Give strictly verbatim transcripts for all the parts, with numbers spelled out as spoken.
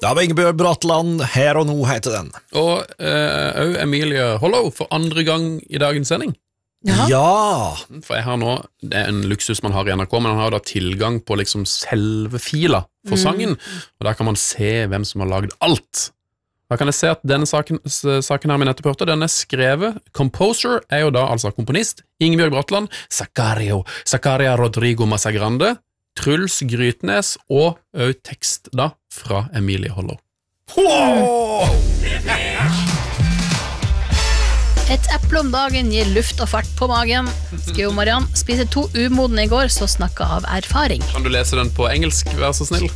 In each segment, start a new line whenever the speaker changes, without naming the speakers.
Da var Ingebjørg Bratland, Her og nå heter den.
Og uh, Emilie Hollow for andre gang i dagens sending.
Ja. ja.
For jeg har nå, det er en luksus man har i N R K, men han har da tilgang på liksom selve fila for mm. sangen, og der kan man se hvem som har laget alt. Da kan jeg se at denne saken, saken her med nettopp hørte, den er skrevet. Composer er jo da altså komponist, Ingebjørg Bratland, Zacario, Zacaria Rodrigo Massagrande, Truls Grytnes, og også tekst da fra Emilie Hollow.
Wow!
Et eple om dagen gir luft og fart på magen. Skriver Mariann. Spiste to umodne i går, så snakket av erfaring.
Kan du lese den på engelsk, vær så snill?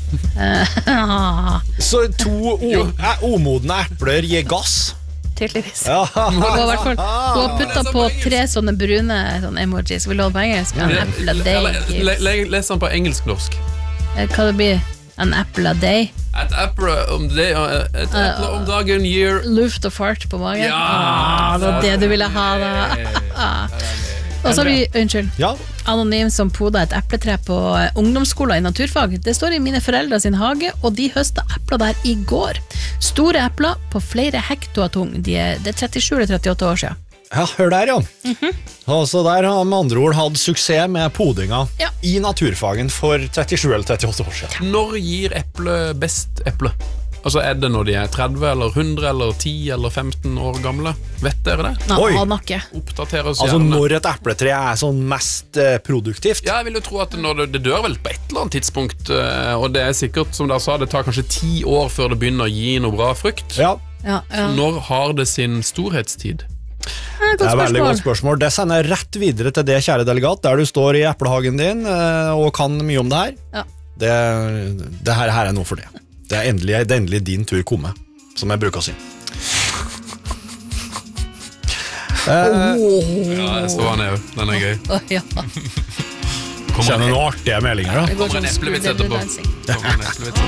Så to umodne epler gir gass?
Tydeligvis. Ja. Hun har puttet på tre sånne brune sånne emojis. Vil du holde på engelsk? En apple a day.
Les den på engelsk-norsk.
Hva det blir? En apple a day.
Et apple om, day, et apple om dagen gir
luft og fart på magen.
Ja,
ah, det var det du ville ha da. Og så har vi, unnskyld
ja.
Anonym som poda et epletre på ungdomsskolen i naturfag. Det står i mine foreldre sin hage, og de høstet epler der i går. Store epler på flere hektar tung. De er, det er trettisju eller trettiåtte år siden.
Ja, hør der, ja. Mm-hmm. Altså, der har med andre ord hatt suksess med podinga ja. I naturfagen for trettisju eller trettiåtte år siden.
Når gir eple best eple? Altså, er det når de er tretti eller hundre eller ti eller femten år gamle? Vet dere det?
Nei, ikke.
Oppdater oss
altså,
gjerne.
Når et epletre er sånn mest eh, produktivt?
Ja, jeg vil jo tro at når det, det dør vel på et eller annet tidspunkt, eh, og det er sikkert, som dere sa, det tar kanskje ti år før det begynner å gi noe bra frukt.
Ja.
Ja, ja.
Når har det sin storhetstid?
Det er et veldig godt spørsmål. Det sender rett videre til det, kjære delegat, der du står i eplehagen din og kan mye om det her.
Ja.
Det, det her, her er noe for det. Det er endelig, det er endelig din tur komme, som jeg bruker å si.
Oh. Ja, jeg så han er jo. Den er gøy.
Oh, ja.
Kjenner noen artige meldinger da?
Kommer en eplevits etterpå. Kommer en eplevits etterpå.